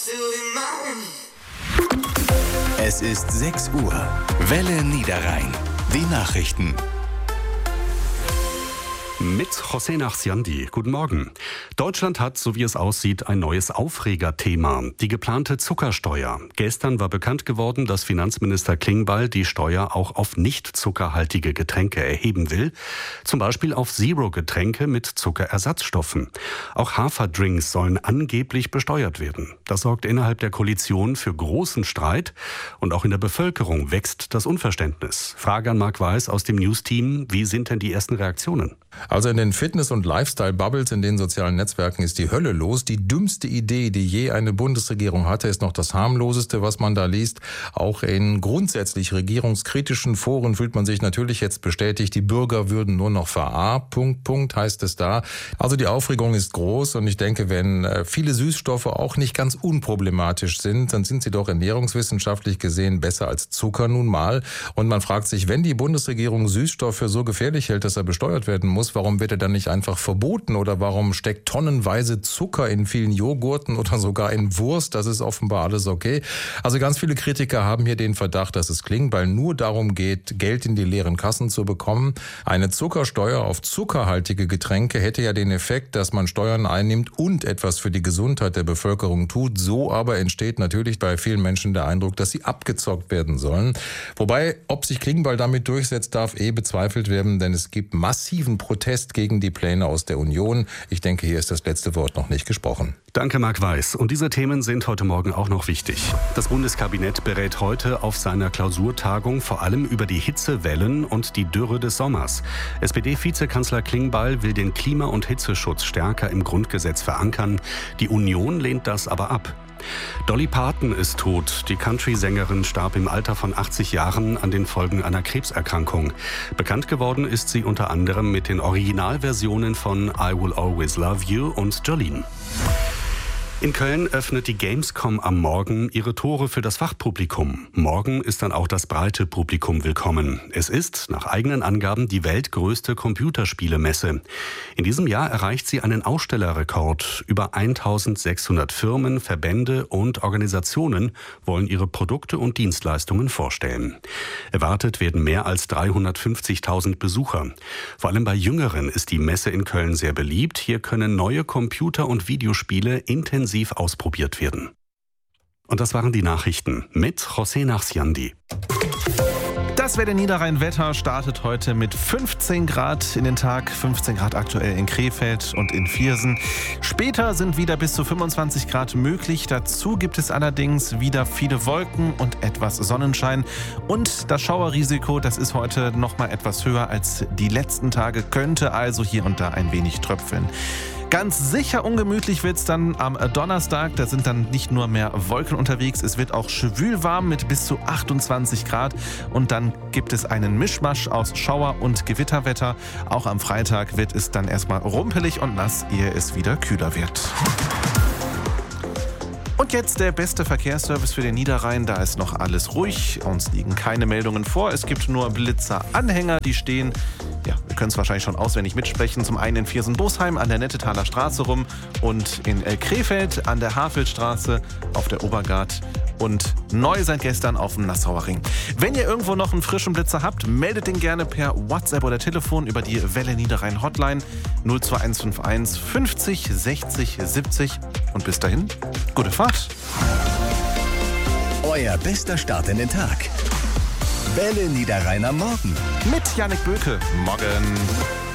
Es ist 6 Uhr. Welle Niederrhein. Die Nachrichten. Mit José Nachsiandi. Guten Morgen. Deutschland hat, so wie es aussieht, ein neues Aufregerthema. Die geplante Zuckersteuer. Gestern war bekannt geworden, dass Finanzminister Klingbeil die Steuer auch auf nicht zuckerhaltige Getränke erheben will. Zum Beispiel auf Zero-Getränke mit Zuckerersatzstoffen. Auch Haferdrinks sollen angeblich besteuert werden. Das sorgt innerhalb der Koalition für großen Streit. Und auch in der Bevölkerung wächst das Unverständnis. Frage an Marc Weiß aus dem News-Team. Wie sind denn die ersten Reaktionen? Also in den Fitness- und Lifestyle-Bubbles in den sozialen Netzwerken ist die Hölle los. Die dümmste Idee, die je eine Bundesregierung hatte, ist noch das harmloseste, was man da liest. Auch in grundsätzlich regierungskritischen Foren fühlt man sich natürlich jetzt bestätigt, die Bürger würden nur noch heißt es da. Also die Aufregung ist groß und ich denke, wenn viele Süßstoffe auch nicht ganz unproblematisch sind, dann sind sie doch ernährungswissenschaftlich gesehen besser als Zucker nun mal. Und man fragt sich, wenn die Bundesregierung Süßstoffe für so gefährlich hält, dass er besteuert werden muss, warum wird er dann nicht einfach verboten oder warum steckt tonnenweise Zucker in vielen Joghurten oder sogar in Wurst? Das ist offenbar alles okay. Also ganz viele Kritiker haben hier den Verdacht, dass es Klingbeil nur darum geht, Geld in die leeren Kassen zu bekommen. Eine Zuckersteuer auf zuckerhaltige Getränke hätte ja den Effekt, dass man Steuern einnimmt und etwas für die Gesundheit der Bevölkerung tut. So aber entsteht natürlich bei vielen Menschen der Eindruck, dass sie abgezockt werden sollen. Wobei, ob sich Klingbeil damit durchsetzt, darf bezweifelt werden, denn es gibt massiven Protest gegen die Pläne aus der Union. Ich denke, hier ist das letzte Wort noch nicht gesprochen. Danke, Marc Weiß. Und diese Themen sind heute Morgen auch noch wichtig. Das Bundeskabinett berät heute auf seiner Klausurtagung vor allem über die Hitzewellen und die Dürre des Sommers. SPD-Vizekanzler Klingbeil will den Klima- und Hitzeschutz stärker im Grundgesetz verankern. Die Union lehnt das aber ab. Dolly Parton ist tot. Die Country-Sängerin starb im Alter von 80 Jahren an den Folgen einer Krebserkrankung. Bekannt geworden ist sie unter anderem mit den Originalversionen von I Will Always Love You und Jolene. In Köln öffnet die Gamescom am Morgen ihre Tore für das Fachpublikum. Morgen ist dann auch das breite Publikum willkommen. Es ist, nach eigenen Angaben, die weltgrößte Computerspielemesse. In diesem Jahr erreicht sie einen Ausstellerrekord. Über 1600 Firmen, Verbände und Organisationen wollen ihre Produkte und Dienstleistungen vorstellen. Erwartet werden mehr als 350.000 Besucher. Vor allem bei Jüngeren ist die Messe in Köln sehr beliebt. Hier können neue Computer- und Videospiele intensiv ausprobiert werden. Und das waren die Nachrichten mit José Nachsiandi. Das Wetter Niederrhein-Wetter startet heute mit 15 Grad in den Tag, 15 Grad aktuell in Krefeld und in Viersen. Später sind wieder bis zu 25 Grad möglich. Dazu gibt es allerdings wieder viele Wolken und etwas Sonnenschein. Und das Schauerrisiko, das ist heute noch mal etwas höher als die letzten Tage, könnte also hier und da ein wenig tröpfeln. Ganz sicher ungemütlich wird es dann am Donnerstag. Da sind dann nicht nur mehr Wolken unterwegs, es wird auch schwül warm mit bis zu 28 Grad. Und dann gibt es einen Mischmasch aus Schauer- und Gewitterwetter. Auch am Freitag wird es dann erstmal rumpelig und nass, ehe es wieder kühler wird. Und jetzt der beste Verkehrsservice für den Niederrhein. Da ist noch alles ruhig. Uns liegen keine Meldungen vor. Es gibt nur Blitzer-Anhänger, die stehen. Ja, wir können es wahrscheinlich schon auswendig mitsprechen. Zum einen in Viersen-Bosheim an der Nettetaler Straße rum und in Krefeld an der Havelstraße auf der Obergard und neu seit gestern auf dem Nassauer Ring. Wenn ihr irgendwo noch einen frischen Blitzer habt, meldet den gerne per WhatsApp oder Telefon über die Welle Niederrhein Hotline 02151 50 60 70. Und bis dahin, gute Fahrt. Euer bester Start in den Tag. Welle Niederrhein am Morgen. Mit Jannik Böke. Morgen.